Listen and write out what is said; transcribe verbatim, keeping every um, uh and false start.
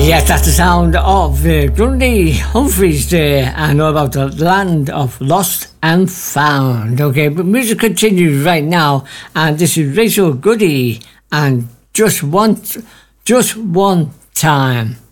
Yes, that's the sound of uh, Grundy Humphreys there. I know about the land of lost and found. Okay, but music continues right now, and this is Rachel Goody and just one, just one time.